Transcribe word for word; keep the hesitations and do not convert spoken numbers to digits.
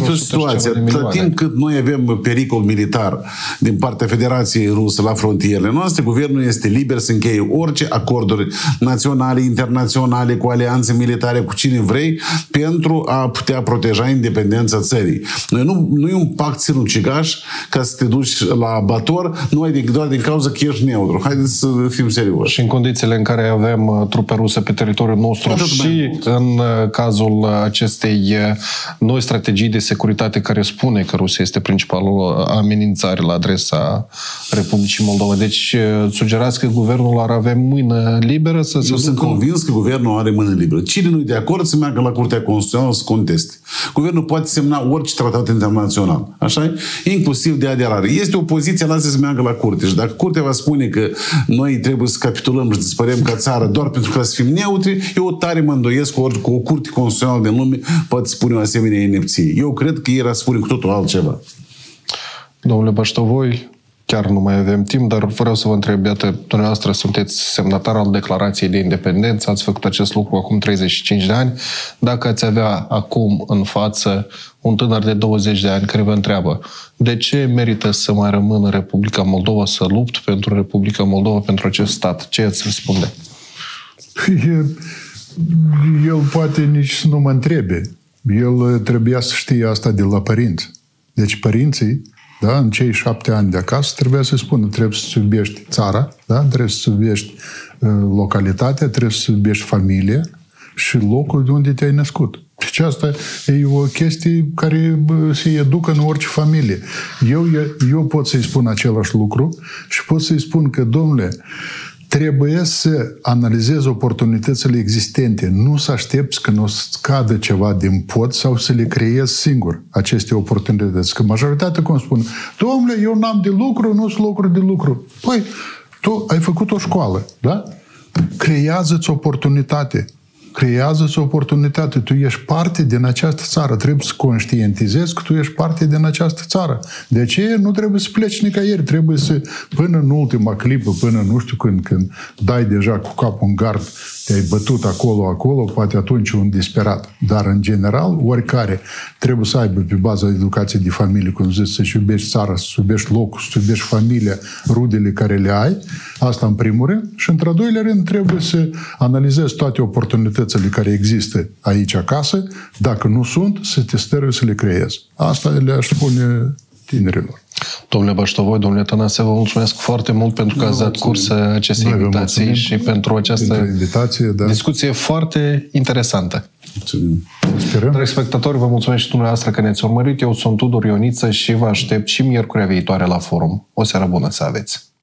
o situație. Tot timp cât noi avem pericol militar din partea Federației Rusă la frontierele noastre, guvernul este liber să încheie orice acorduri naționale, internaționale, cu alianțe militare, cu cine vrei, pentru a putea proteja independența țării. Noi nu, nu e un pact sinucigaș ca să te duci la abator numai de, doar din cauza că ești neutru. Haideți să fim serioși. Și în condițiile în care avem trupe ruse pe teritoriul nostru Atât și bine. În cazul acestei noi strategii de securitate care spune că Rusia este principalul amenințare la adresa Republicii Moldova. Deci sugerați că guvernul ar avea mână liberă să se... Eu sunt convins că guvernul are mână liberă. Cine nu e de acord să meargă la Curtea Constituțională să conteste. Guvernul poate semna orice tratat internațional. Așa e? Inclusiv de aderare. Este o poziție, lasă să meargă la Curte. Și dacă Curtea va spune că noi trebuie să capitulăm și dispărem ca țară doar pentru că să fim neutri, eu tare mă îndoiesc cu, ori, cu o Curte Constituțională din lume poate spune o asemenea inepție. Eu cred că ei răspune cu totul altceva. Domnule Baștovoi, chiar nu mai avem timp, dar vreau să vă întreb, iată, dumneavoastră sunteți semnatar al Declarației de Independență, ați făcut acest lucru acum treizeci și cinci de ani. Dacă ați avea acum în față un tânăr de douăzeci de ani care vă întreabă de ce merită să mai rămână Republica Moldova, să lupt pentru Republica Moldova, pentru acest stat, ce ați răspunde? El poate nici să nu mă întrebe. El trebuia să știe asta de la părinți. Deci părinții, da, în cei șapte ani de acasă, trebuia să spună, trebuie să iubești țara, da? Trebuie să iubești uh, localitatea, trebuie să iubești familia și locul de unde te-ai născut. Deci asta e o chestie care se educă în orice familie. Eu, eu pot să-i spun același lucru și pot să-i spun că, domnule, trebuie să analizezi oportunitățile existente, nu să aștepți când o să cadă ceva din pod sau să le creezi singur aceste oportunități. Că majoritatea, cum spun, domnule, eu n-am de lucru, nu sunt locuri de lucru. Păi, tu ai făcut o școală, da? Creează-ți oportunitate. Creează-ți oportunitate. Tu ești parte din această țară. Trebuie să conștientizezi că tu ești parte din această țară. De aceea nu trebuie să pleci nicăieri. Trebuie să, până în ultima clipă, până nu știu când, când dai deja cu capul în gard, te-ai bătut acolo, acolo, poate atunci un disperat. Dar, în general, oricare trebuie să aibă pe baza educației de familie, cum zici, să-și iubești țara, să iubești locul, să iubești familia, rudele care le ai. Asta în primul rând. Și, într-al doilea rând, trebuie să analizezi toate oportunitățile care există aici acasă. Dacă nu sunt, să te stărui să le creezi. Asta le-aș spune tinerilor. Domnule Baștovoi, domnule Tănase, vă mulțumesc foarte mult pentru că ați dat curs acestei invitații și pentru această pentru invitație, da. discuție foarte interesantă. Sperăm. Dragi spectatori, vă mulțumesc și dumneavoastră că ne-ați urmărit. Eu sunt Tudor Ioniță și vă aștept și miercurea viitoare la forum. O seară bună să aveți!